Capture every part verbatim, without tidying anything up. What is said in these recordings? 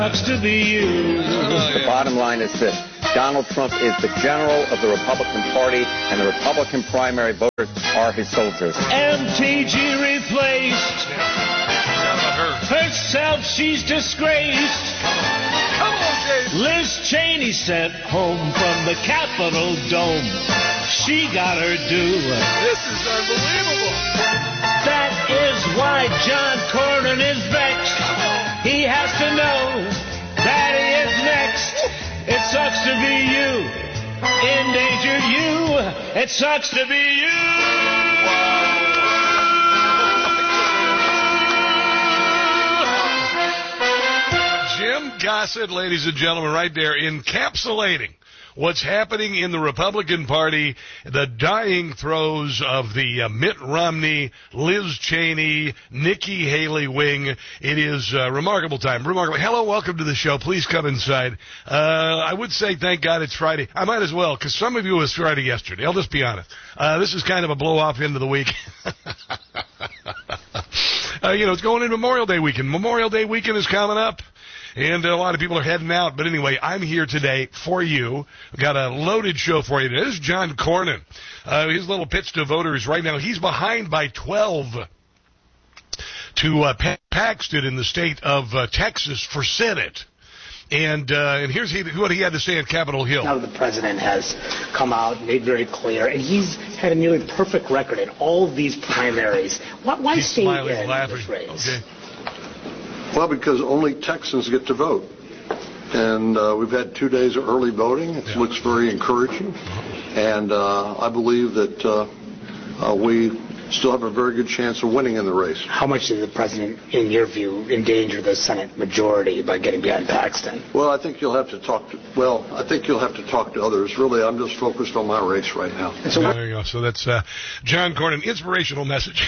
Sucks to be you. The bottom line is this. Donald Trump is the general of the Republican Party, and the Republican primary voters are his soldiers. M T G replaced. Herself, she's disgraced. Come on, Dave. Liz Cheney sent home from the Capitol dome. She got her due. This is unbelievable. That is why John Cornyn is vexed. He has to know that he is next. It sucks to be you. Endangered you. It sucks to be you. Jim Gossett, ladies and gentlemen, right there, encapsulating what's happening in the Republican Party, the dying throes of the uh, Mitt Romney, Liz Cheney, Nikki Haley wing. It is a remarkable time. Remarkable. Hello, welcome to the show. Please come inside. Uh, I would say thank God it's Friday. I might as well, because some of you it was Friday yesterday. I'll just be honest. Uh, this is kind of a blow-off end of the week. uh, you know, it's going into Memorial Day weekend. Memorial Day weekend is coming up. And a lot of people are heading out. But anyway, I'm here today for you. We've got a loaded show for you today. This is John Cornyn. Uh, his little pitch to voters right now. He's behind by twelve to uh, Pat Paxton in the state of uh, Texas for Senate. And uh, and here's he, what he had to say at Capitol Hill. Now the president has come out and made very clear, and he's had a nearly perfect record in all of these primaries. Why, why he's stay smiling, in laughing. this race? Okay. Well, because only Texans get to vote. And uh, we've had two days of early voting. It yeah. looks very encouraging. And uh, I believe that uh, uh, we still have a very good chance of winning in the race. How much did the president, in your view, endanger the Senate majority by getting behind Paxton? Well, I think you'll have to talk to, well, I think you'll have to talk to others. Really, I'm just focused on my race right now. So there you go. So that's uh, John Cornyn, inspirational message.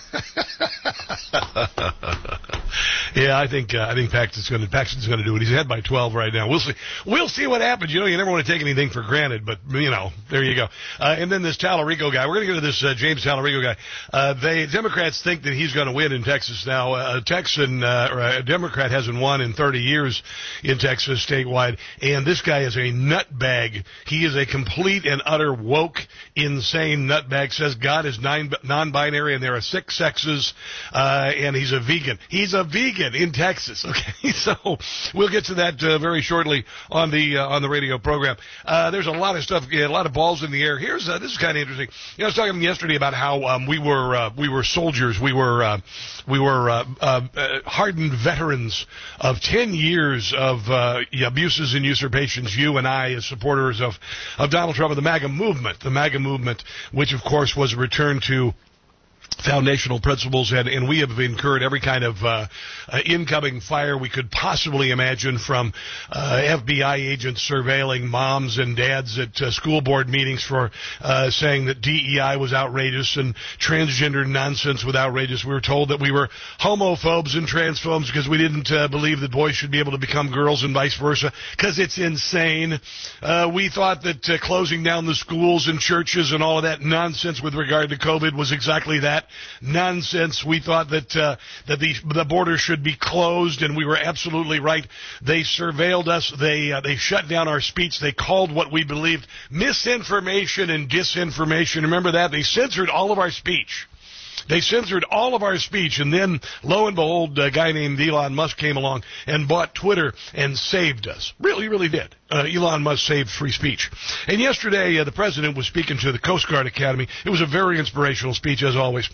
Yeah, I think uh, I think Paxton's going to Paxton's going to do it. He's ahead by twelve right now. We'll see. We'll see what happens. You know, you never want to take anything for granted, but you know, there you go. Uh, and then this Tallarico guy. We're going to get to this uh, James Tallarico guy. Uh, they Democrats think that he's going to win in Texas now. Uh, a Texan uh, or a Democrat hasn't won in thirty years in Texas statewide, and this guy is a nutbag. He is a complete and utter woke, insane nutbag. Says God is nine, non-binary and there are six sexes, uh, and he's a vegan. He's a vegan in Texas. Okay, so we'll get to that uh, very shortly on the uh, on the radio program. Uh, there's a lot of stuff, a lot of balls in the air. Here's uh, this is kind of interesting. You know, I was talking yesterday about how um, we were uh, we were soldiers, we were uh, we were uh, uh, hardened veterans of ten years of uh, abuses and usurpations. You and I, as supporters of of Donald Trump and the MAGA movement, the MAGA movement, which of course was a return to foundational principles, and, and we have incurred every kind of uh, uh, incoming fire we could possibly imagine, from uh, F B I agents surveilling moms and dads at uh, school board meetings for uh, saying that D E I was outrageous and transgender nonsense was outrageous. We were told that we were homophobes and transphobes because we didn't uh, believe that boys should be able to become girls and vice versa, because it's insane. Uh, we thought that uh, closing down the schools and churches and all of that nonsense with regard to COVID was exactly that. Nonsense. We thought that uh, that the the border should be closed, and we were absolutely right. They surveilled us. They uh, they shut down our speech. They called what we believed misinformation and disinformation. Remember that? They censored all of our speech. They censored all of our speech, and then, lo and behold, a guy named Elon Musk came along and bought Twitter and saved us. Really, really did. Uh, Elon Musk saved free speech. And yesterday, uh, the president was speaking to the Coast Guard Academy. It was a very inspirational speech, as always.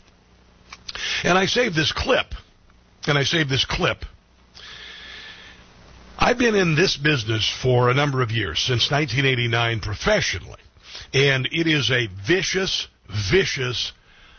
And I saved this clip. And I saved this clip. I've been in this business for a number of years, since nineteen eighty-nine professionally. And it is a vicious, vicious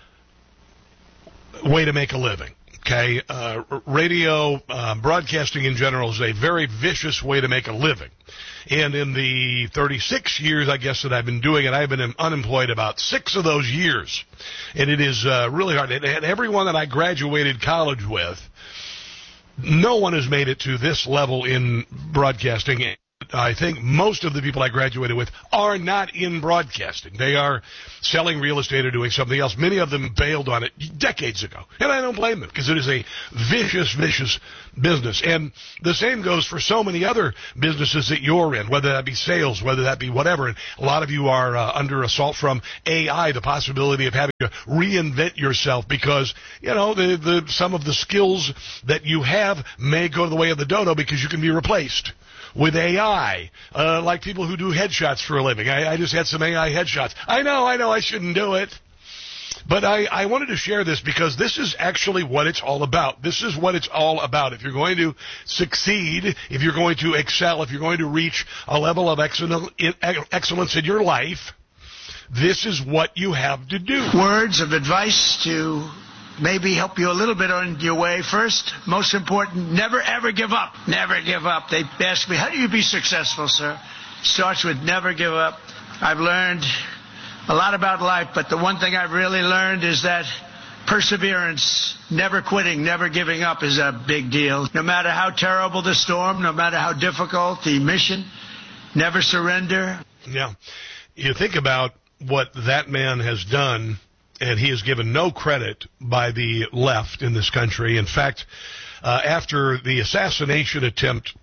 way to make a living. Okay, uh, radio, uh, broadcasting in general is a very vicious way to make a living. And in the thirty-six years, I guess, that I've been doing it, I've been unemployed about six of those years. And it is uh, really hard. And everyone that I graduated college with, no one has made it to this level in broadcasting. I think most of the people I graduated with are not in broadcasting. They are selling real estate or doing something else. Many of them bailed on it decades ago. And I don't blame them, because it is a vicious, vicious business. And the same goes for so many other businesses that you're in, whether that be sales, whether that be whatever. And a lot of you are uh, under assault from A I, the possibility of having to reinvent yourself because, you know, the, the some of the skills that you have may go the way of the dodo because you can be replaced with A I, uh, like people who do headshots for a living. I, I just had some A I headshots. I know, I know I shouldn't do it. But I, I wanted to share this because this is actually what it's all about. This is what it's all about. If you're going to succeed, if you're going to excel, if you're going to reach a level of excellence in your life, this is what you have to do. Words of advice to maybe help you a little bit on your way. First, most important, never ever give up. Never give up. They ask me, how do you be successful, sir? Starts with never give up. I've learned a lot about life, but the one thing I've really learned is that perseverance, never quitting, never giving up is a big deal. No matter how terrible the storm, no matter how difficult the mission, never surrender. Yeah. You think about what that man has done, and he is given no credit by the left in this country. In fact, uh, after the assassination attempt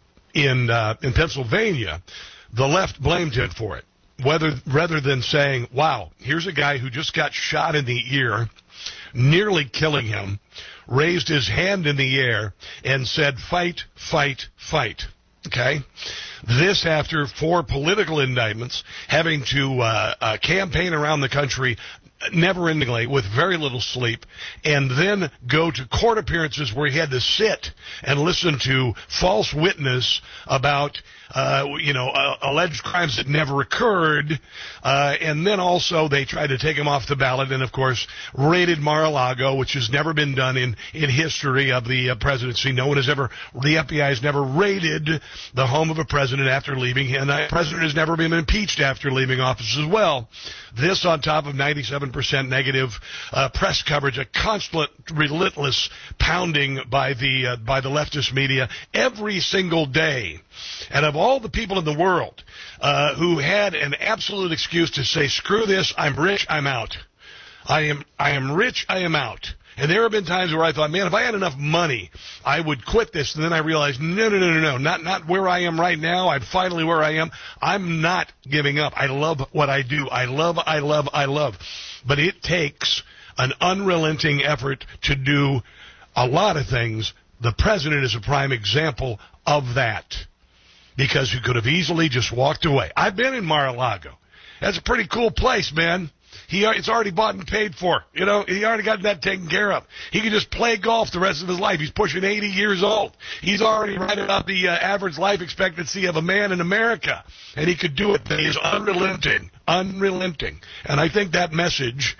in uh, in Pennsylvania, the left blamed him for it, whether rather than saying, wow, here's a guy who just got shot in the ear, nearly killing him, raised his hand in the air and said, fight, fight, fight. Okay? This after four political indictments, having to uh, uh, campaign around the country never-endingly with very little sleep, and then go to court appearances where he had to sit and listen to false witness about uh, you know, uh, alleged crimes that never occurred, uh, and then also they tried to take him off the ballot and, of course, raided Mar-a-Lago, which has never been done in, in history of the uh, presidency. No one has ever, the F B I has never raided the home of a president after leaving, and the president has never been impeached after leaving office as well. This on top of ninety-seven percent negative uh, press coverage, a constant, relentless pounding by the uh, by the leftist media every single day. And of all the people in the world uh, who had an absolute excuse to say, screw this, I'm rich, I'm out. I am I am rich, I am out. And there have been times where I thought, man, if I had enough money, I would quit this. And then I realized, no, no, no, no, no, not not where I am right now. I'm finally where I am. I'm not giving up. I love what I do. I love, I love, I love. But it takes an unrelenting effort to do a lot of things. The president is a prime example of that, because he could have easily just walked away. I've been in Mar-a-Lago. That's a pretty cool place, man. He, it's already bought and paid for. You know, he already got that taken care of. He could just play golf the rest of his life. He's pushing eighty years old. He's already right about the uh, average life expectancy of a man in America. And he could do it. But he is unrelenting, unrelenting. And I think that message,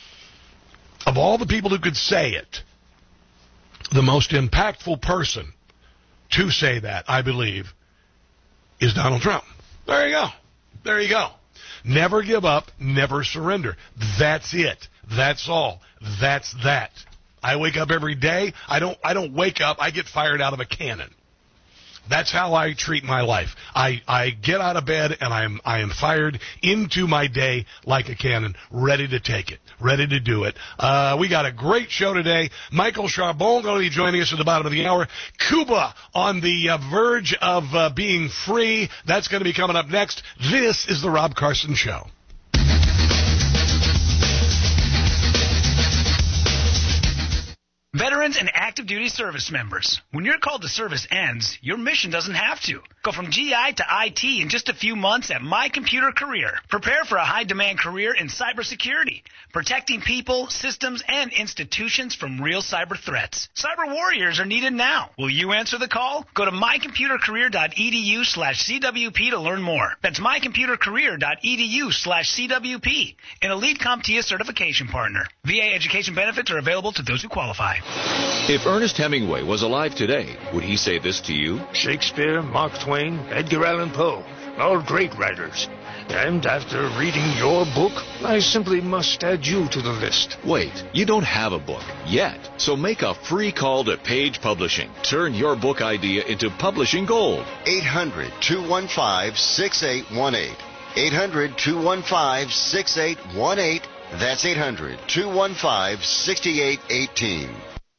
of all the people who could say it, the most impactful person to say that, I believe, is Donald Trump. There you go. There you go. Never give up, never surrender. That's it. That's all. That's that. I wake up every day. I don't I don't wake up, I get fired out of a cannon. That's how I treat my life. I, I get out of bed and I am I am fired into my day like a cannon, ready to take it, ready to do it. Uh, we got a great show today. Michael Charbon going to be joining us at the bottom of the hour. Cuba on the uh, verge of uh, being free. That's going to be coming up next. This is the Rob Carson Show. Veterans and active duty service members, when your call to service ends, your mission doesn't have to. Go from G I to I T in just a few months at My Computer Career. Prepare for a high-demand career in cybersecurity, protecting people, systems, and institutions from real cyber threats. Cyber warriors are needed now. Will you answer the call? Go to mycomputercareer.edu slash CWP to learn more. That's mycomputercareer.edu slash CWP, an Elite CompTIA certification partner. V A education benefits are available to those who qualify. If Ernest Hemingway was alive today, would he say this to you? Shakespeare, Mark Twain, Edgar Allan Poe. all great writers. And after reading your book, I simply must add you to the list. Wait, you don't have a book yet. So make a free call to Page Publishing. Turn your book idea into publishing gold. eight hundred, two one five, six eight one eight. eight hundred, two one five, six eight one eight. That's eight hundred, two one five, six eight one eight.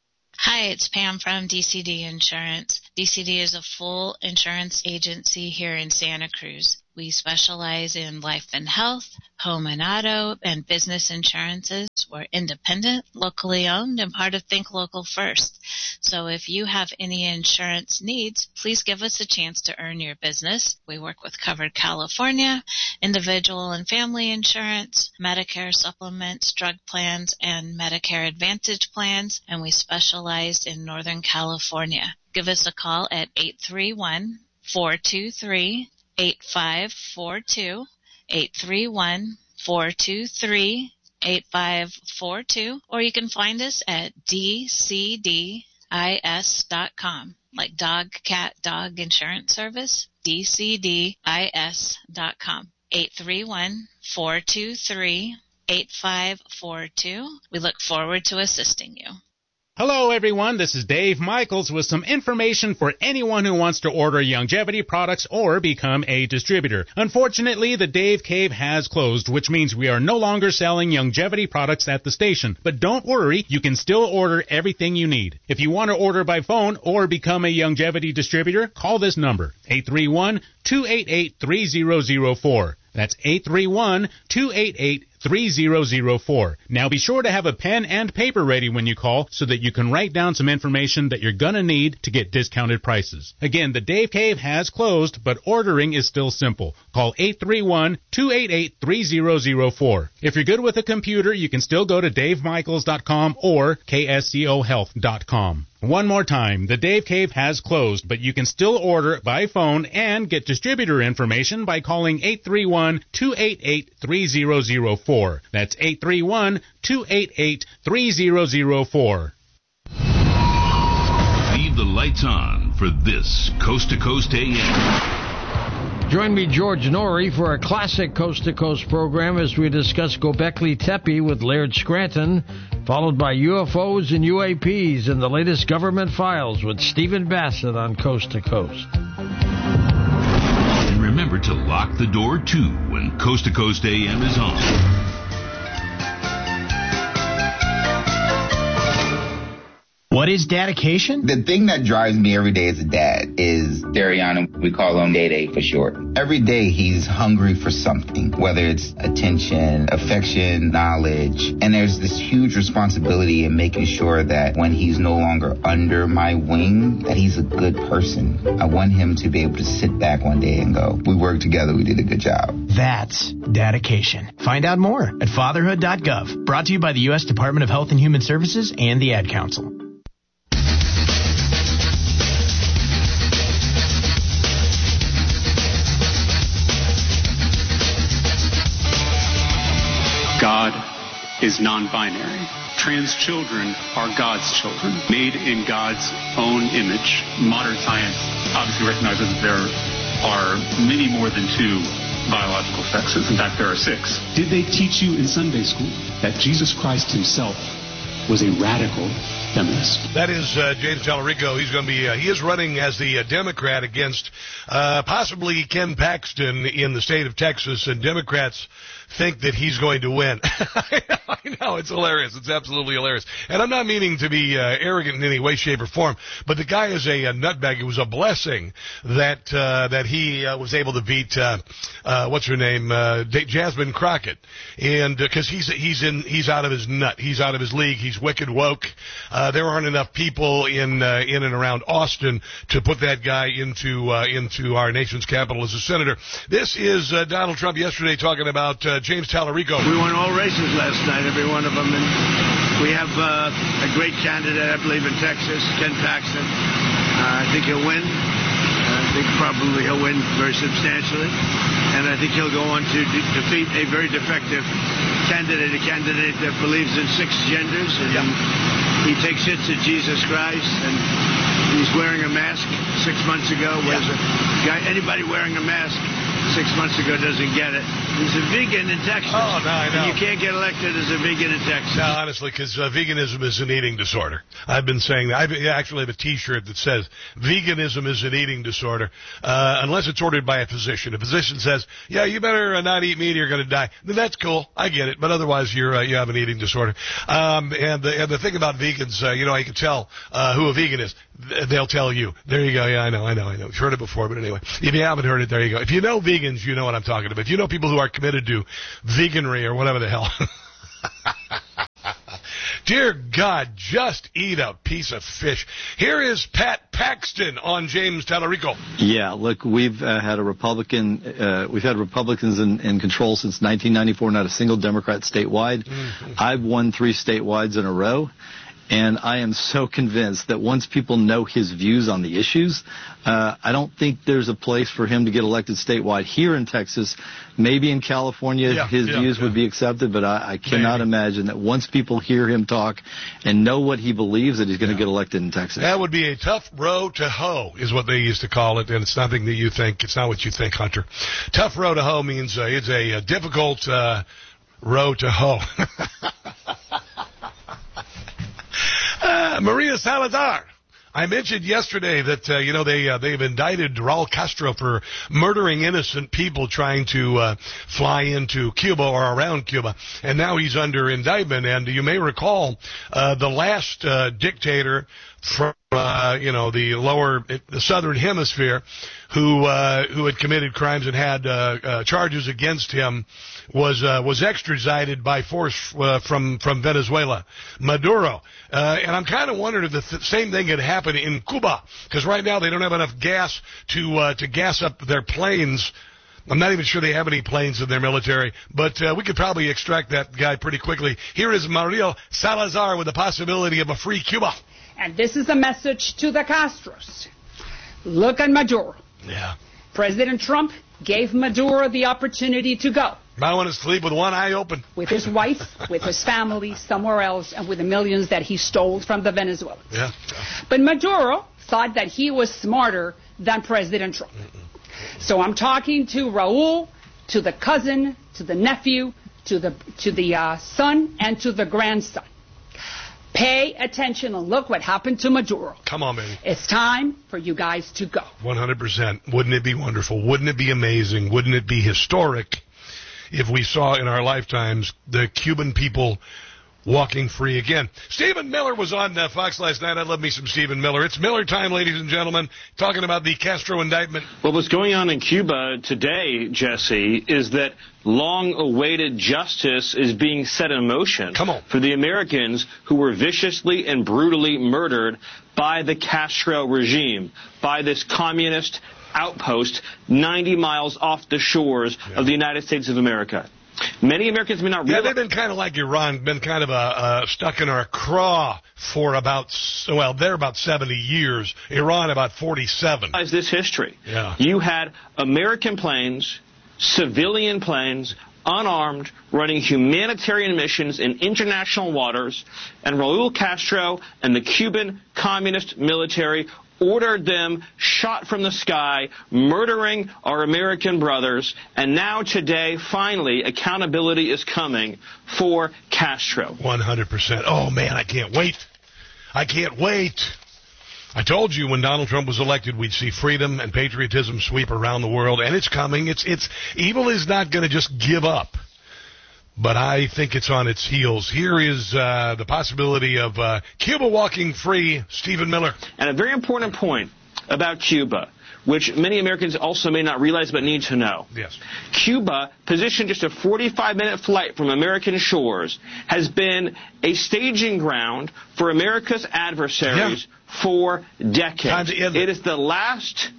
Hi, it's Pam from D C D Insurance. D C D is a full insurance agency here in Santa Cruz. We specialize in life and health, home and auto, and business insurances. We're independent, locally owned, and part of Think Local First. So if you have any insurance needs, please give us a chance to earn your business. We work with Covered California, individual and family insurance, Medicare supplements, drug plans, and Medicare Advantage plans, and we specialize in Northern California. Give us a call at eight three one, four two three, eight five four two, eight three one, four two three, eight five four two, or you can find us at d c d i s dot com, like dog, cat, dog insurance service, d c d i s dot com, eight three one, four two three, eight five four two. We look forward to assisting you. Hello, everyone. This is Dave Michaels with some information for anyone who wants to order Youngevity products or become a distributor. Unfortunately, the Dave Cave has closed, which means we are no longer selling Youngevity products at the station. But don't worry, you can still order everything you need. If you want to order by phone or become a Youngevity distributor, call this number, eight three one, two eight eight, three zero zero four. That's eight three one, two eight eight, three zero zero four. Now be sure to have a pen and paper ready when you call so that you can write down some information that you're going to need to get discounted prices. Again, the Dave Cave has closed, but ordering is still simple. Call eight three one, two eight eight, three zero zero four. If you're good with a computer, you can still go to dave michaels dot com or k s c o health dot com. One more time, the Dave Cave has closed, but you can still order by phone and get distributor information by calling eight three one, two eight eight, three zero zero four. That's eight three one, two eight eight, three zero zero four. Leave the lights on for this Coast to Coast A M. Join me, George Norrie, for a classic Coast to Coast program as we discuss Gobekli Tepe with Laird Scranton, followed by U F Os and U A Ps and the latest government files with Stephen Bassett on Coast to Coast. And remember to lock the door, too, when Coast to Coast A M is on. What is dedication? The thing that drives me every day as a dad is Dariana. We call him Day Day for short. Every day he's hungry for something, whether it's attention, affection, knowledge. And there's this huge responsibility in making sure that when he's no longer under my wing, that he's a good person. I want him to be able to sit back one day and go, we worked together, we did a good job. That's dedication. Find out more at fatherhood dot gov. Brought to you by the U S Department of Health and Human Services and the Ad Council. God is non-binary. Trans children are God's children, made in God's own image. Modern science obviously recognizes that there are many more than two biological sexes. In fact, there are six. Did they teach you in Sunday school that Jesus Christ himself was a radical feminist? That is uh, James Tallarico. He's going to be, uh, he is running as the uh, Democrat against uh, possibly Ken Paxton in the state of Texas, and Democrats think that he's going to win. I know, it's hilarious. It's absolutely hilarious. And I'm not meaning to be uh, arrogant in any way, shape, or form, but the guy is a, a nutbag. It was a blessing that uh, that he uh, was able to beat, uh, uh, what's her name, uh, Jasmine Crockett. And because uh, he's he's in he's out of his nut. He's out of his league. He's wicked woke. Uh, there aren't enough people in uh, in and around Austin to put that guy into uh, into our nation's capital as a senator. This is uh, Donald Trump yesterday talking about uh, James Tallarico. We won all races last night, every one of them, and we have uh, a great candidate, I believe, in Texas, Ken Paxton. Uh, I think he'll win. I think probably he'll win very substantially, and I think he'll go on to de- defeat a very defective candidate, a candidate that believes in six genders, and yeah. he takes hits at Jesus Christ, and he's wearing a mask six months ago. Whereas yeah. a guy, anybody wearing a mask six months ago doesn't get it. He's a vegan in Texas. Oh, no, I know. And you can't get elected as a vegan in Texas. No, honestly, because uh, veganism is an eating disorder. I've been saying that. I actually have a T-shirt that says veganism is an eating disorder, uh, unless it's ordered by a physician. A physician says, yeah, you better uh, not eat meat or you're going to die. Then that's cool. I get it. But otherwise, you're uh, you have an eating disorder. Um, and, the, and the thing about vegans, uh, you know, I can tell uh, who a vegan is. They'll tell you. There you go. Yeah, I know, I know, I know. You've heard it before, but anyway. If you haven't heard it, there you go. If you know vegans, you know what I'm talking about. If you know people who are committed to veganry or whatever the hell. Dear God, just eat a piece of fish. Here is Pat Paxton on James Tallarico. Yeah, look, we've uh, had a Republican, uh, we've had Republicans in, in control since nineteen ninety-four, not a single Democrat statewide. Mm-hmm. I've won three statewides in a row. And I am so convinced that once people know his views on the issues, uh, I don't think there's a place for him to get elected statewide. Here in Texas, maybe in California, yeah, his yeah, views yeah. would be accepted, but I, I cannot maybe. imagine that once people hear him talk and know what he believes, that he's going to yeah. get elected in Texas. That would be a tough row to hoe, is what they used to call it, and it's nothing that you think. It's not what you think, Hunter. Tough row to hoe means uh, it's a, a difficult uh, row to hoe. Uh, Maria Salazar. I mentioned yesterday that, uh, you know, they, uh, they've indicted Raul Castro for murdering innocent people trying to uh, fly into Cuba or around Cuba. And now he's under indictment. And you may recall uh, the last uh, dictator from, uh, you know, the lower, the southern hemisphere who uh, who had committed crimes and had uh, uh, charges against him was uh, was extradited by force uh, from from Venezuela, Maduro. Uh, and I'm kind of wondering if the th- same thing had happened in Cuba, because right now they don't have enough gas to uh, to gas up their planes. I'm not even sure they have any planes in their military, but uh, we could probably extract that guy pretty quickly. Here is Maria Salazar with the possibility of a free Cuba. And this is a message to the Castros. Look at Maduro. Yeah. President Trump gave Maduro the opportunity to go. I want to sleep with one eye open. With his wife, with his family, somewhere else, and with the millions that he stole from the Venezuelans. Yeah. But Maduro thought that he was smarter than President Trump. Mm-mm. So I'm talking to Raul, to the cousin, to the nephew, to the to the uh, son, and to the grandson. Pay attention and look what happened to Maduro. Come on, baby. It's time for you guys to go. one hundred percent. Wouldn't it be wonderful? Wouldn't it be amazing? Wouldn't it be historic if we saw in our lifetimes the Cuban people walking free again? Stephen Miller was on uh, Fox last night. I love me some Stephen Miller. It's Miller time, ladies and gentlemen, talking about the Castro indictment. Well, what's going on in Cuba today, Jesse, is that long-awaited justice is being set in motion Come on. for the Americans who were viciously and brutally murdered by the Castro regime, by this communist outpost ninety miles off the shores yeah. of the United States of America. Many Americans may not realize... Yeah, they've been kind of like Iran, been kind of uh, uh, stuck in our craw for about, well, they're about seventy years. Iran about forty-seven. This history. Yeah. You had American planes, civilian planes, unarmed, running humanitarian missions in international waters, and Raul Castro and the Cuban communist military ordered them, shot from the sky, murdering our American brothers, and now today, finally, accountability is coming for Castro. one hundred percent. Oh, man, I can't wait. I can't wait. I told you when Donald Trump was elected, we'd see freedom and patriotism sweep around the world, and it's coming. It's it's evil is not going to just give up, but I think it's on its heels. Here is uh, the possibility of uh, Cuba walking free. Stephen Miller. And a very important point about Cuba, which many Americans also may not realize but need to know. Yes. Cuba, positioned just a forty-five minute flight from American shores, has been a staging ground for America's adversaries yeah. for decades. It is the last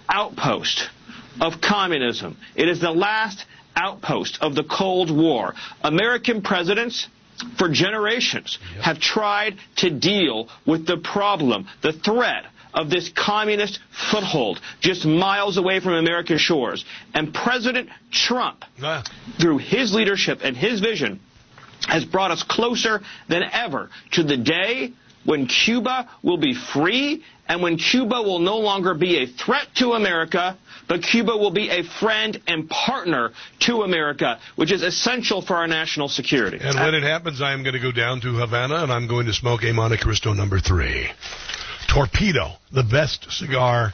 outpost of communism. It is the last outpost of the Cold War. American presidents for generations yep. have tried to deal with the problem, the threat of this communist foothold just miles away from American shores. And President Trump, yeah. through his leadership and his vision, has brought us closer than ever to the day when Cuba will be free and when Cuba will no longer be a threat to America, but Cuba will be a friend and partner to America, which is essential for our national security. And when it happens, I am going to go down to Havana, and I'm going to smoke a Monte Cristo number three. Torpedo, the best cigar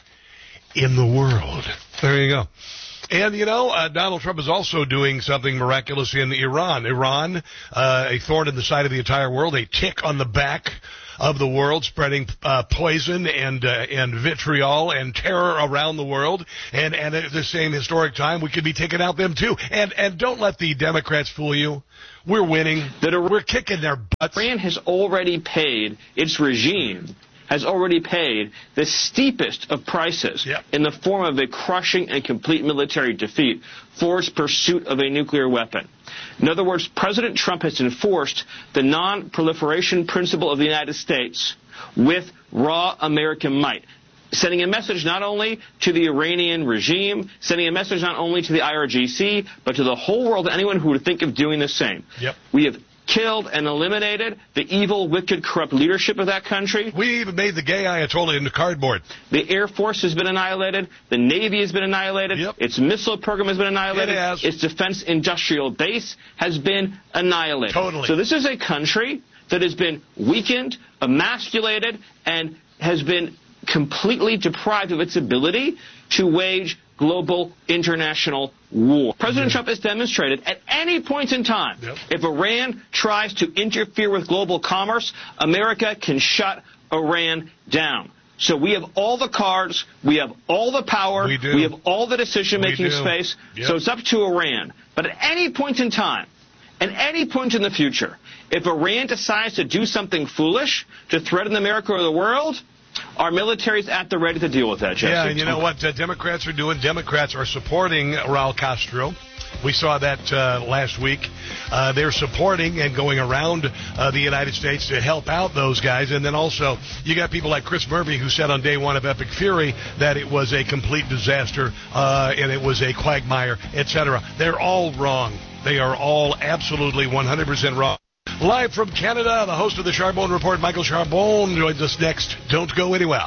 in the world. There you go. And, you know, uh, Donald Trump is also doing something miraculous in Iran. Iran, uh, a thorn in the side of the entire world, a tick on the back of the world, spreading uh, poison and uh, and vitriol and terror around the world. And, and at the same historic time, we could be taking out them, too. And and don't let the Democrats fool you. We're winning. That are, We're kicking their butts. Iran has already paid, its regime has already paid the steepest of prices yep. in the form of a crushing and complete military defeat for its pursuit of a nuclear weapon. In other words, President Trump has enforced the non-proliferation principle of the United States with raw American might, sending a message not only to the Iranian regime, sending a message not only to the I R G C, but to the whole world, anyone who would think of doing the same. Yep. We have killed and eliminated the evil, wicked, corrupt leadership of that country. We even made the gay Ayatollah into cardboard. The Air Force has been annihilated. The Navy has been annihilated. Yep. Its missile program has been annihilated. It has. Its defense industrial base has been annihilated. Totally. So this is a country that has been weakened, emasculated, and has been completely deprived of its ability to wage global international war. President Trump has demonstrated at any point in time, yep. if Iran tries to interfere with global commerce, America can shut Iran down. So we have all the cards, we have all the power, we, do. we have all the decision-making space, yep. so it's up to Iran. But at any point in time, at any point in the future, if Iran decides to do something foolish to threaten America or the world, our military's at the ready to deal with that, Jesse. Yeah, and you know what uh, Democrats are doing? Democrats are supporting Raul Castro. We saw that uh, last week. Uh, they're supporting and going around uh, the United States to help out those guys. And then also, you got people like Chris Murphy, who said on day one of Epic Fury that it was a complete disaster uh, and it was a quagmire, et cetera. They're all wrong. They are all absolutely one hundred percent wrong. Live from Canada, the host of the Charbonne Report, Michael Charbonne, joins us next. Don't go anywhere.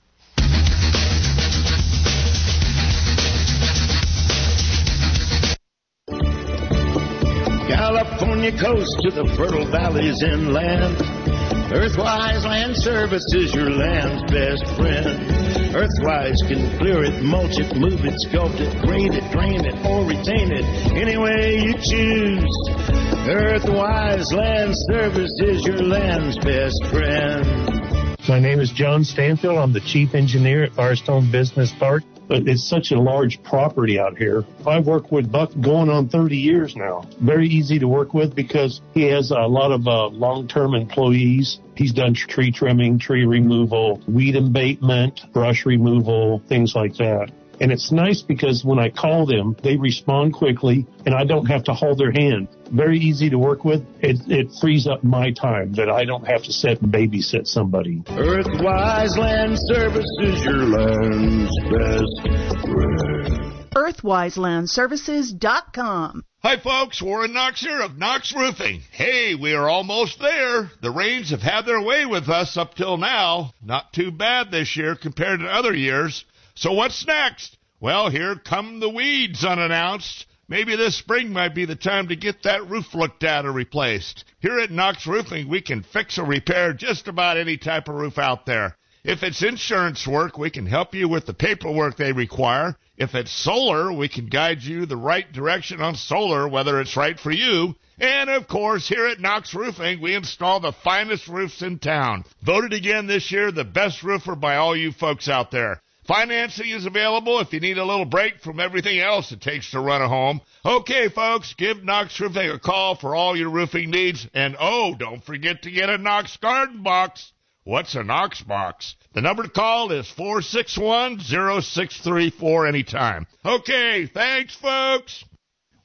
California coast to the fertile valleys inland. Earthwise Land Services, your land's best friend. Earthwise can clear it, mulch it, move it, sculpt it, grade it, drain it, or retain it, any way you choose. Earthwise Land Services, your land's best friend. My name is John Stanfield. I'm the chief engineer at Firestone Business Park. It's such a large property out here. I've worked with Buck going on thirty years now. Very easy to work with because he has a lot of uh, long-term employees. He's done tree trimming, tree removal, weed abatement, brush removal, things like that. And it's nice because when I call them, they respond quickly, and I don't have to hold their hand. Very easy to work with. It, it frees up my time that I don't have to sit and babysit somebody. Earthwise Land Services, your land's best friend. Earthwise Land Services dot com. Hi, folks. Warren Knox here of Knox Roofing. Hey, we are almost there. The rains have had their way with us up till now. Not too bad this year compared to other years. So what's next? Well, here come the weeds unannounced. Maybe this spring might be the time to get that roof looked at or replaced. Here at Knox Roofing, we can fix or repair just about any type of roof out there. If it's insurance work, we can help you with the paperwork they require. If it's solar, we can guide you the right direction on solar, whether it's right for you. And, of course, here at Knox Roofing, we install the finest roofs in town. Voted again this year the best roofer by all you folks out there. Financing is available if you need a little break from everything else it takes to run a home. Okay, folks, give Knox Roofing a call for all your roofing needs. And, oh, don't forget to get a Knox Garden Box. What's a Knox Box? The number to call is four six one, zero six three four anytime. Okay, thanks, folks.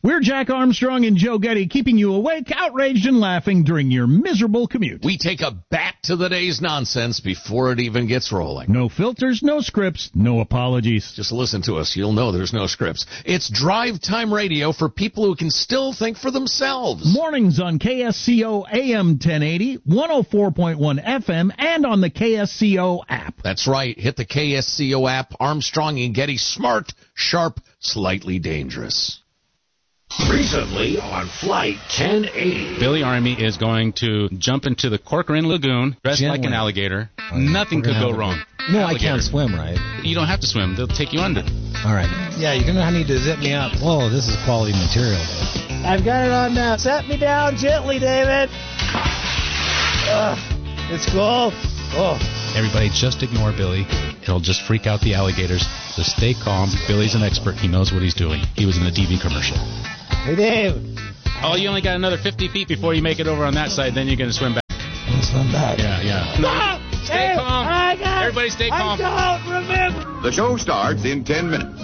We're Jack Armstrong and Joe Getty, keeping you awake, outraged, and laughing during your miserable commute. We take a back to the day's nonsense before it even gets rolling. No filters, no scripts, no apologies. Just listen to us. You'll know there's no scripts. It's drive time radio for people who can still think for themselves. Mornings on K S C O A M ten eighty, one oh four point one F M, and on the K S C O app. That's right. Hit the K S C O app. Armstrong and Getty, smart, sharp, slightly dangerous. Recently on Flight ten eighty. Billy Army is going to jump into the Corcoran Lagoon dressed Gently. like an alligator. Oh, yeah. Nothing could go wrong. No, alligator. I can't swim, right? You don't have to swim. They'll take you under. All right. Yeah, you're going to need to zip me up. Whoa, this is quality material, though. I've got it on now. Set me down gently, David. Ugh, it's cool. Oh. Everybody just ignore Billy. It'll just freak out the alligators. So stay calm. Billy's an expert. He knows what he's doing. He was in the D V commercial. Hey, Dave. Oh, you only got another fifty feet before you make it over on that side. Then you're going to swim back. Swim back. Yeah, yeah. No, stay hey, calm. I got, Everybody stay calm. I don't remember. The show starts in ten minutes.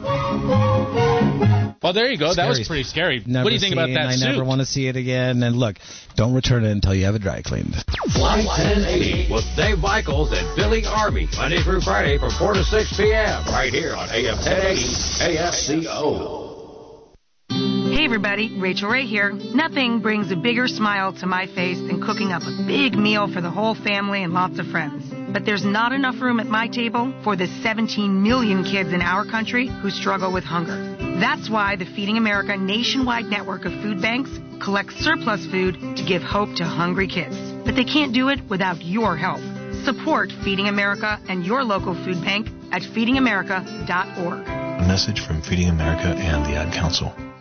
Well, there you go. Scary. That was pretty scary. Never what do you think about that I suit? never want to see it again. And look, don't return it until you have it dry cleaned. Flight ten eighty with Dave Michaels and Billy Army, Monday through Friday from four to six p.m. right here on A M ten eighty K S C O. Hey everybody, Rachel Ray here. Nothing brings a bigger smile to my face than cooking up a big meal for the whole family and lots of friends. But there's not enough room at my table for the seventeen million kids in our country who struggle with hunger. That's why the Feeding America nationwide network of food banks collects surplus food to give hope to hungry kids. But they can't do it without your help. Support Feeding America and your local food bank at feeding america dot org. A message from Feeding America and the Ad Council.